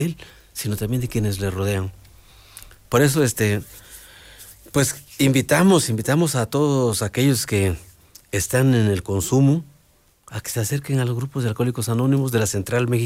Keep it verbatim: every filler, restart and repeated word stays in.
él, sino también de quienes le rodean. Por eso, este, pues invitamos, invitamos a todos aquellos que están en el consumo a que se acerquen a los grupos de Alcohólicos Anónimos de la Central Mexicana.